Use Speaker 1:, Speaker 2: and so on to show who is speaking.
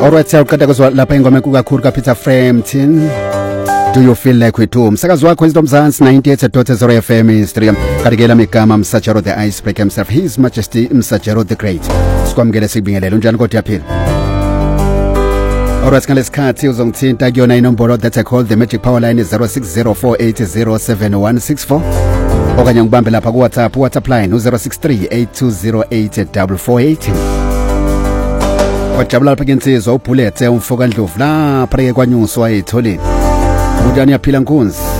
Speaker 1: Alright, siyaqeda kuzwa lapha ingoma kakhulu kaPeter Frampton. Do you feel like we do? Msakazi wakho Wisdom Zance 98.0 FM Instagram. Karigela migama Msajaro the Icebreaker himself, His Majesty Msajaro the Great. Sikwamukele sibingelele unjani kodwa yaphila. Alright, ngalesikhathi uzongithinta kuyona inombolo that I call the magic power line 0604807164. Okanye ngibambe lapha ku WhatsApp line 0638208448. Wajabula lapha ngensizwa uBullet umfoka Ndlovu lapha ke kwanyuswa etholeni. Udani yaphila Nkunzi.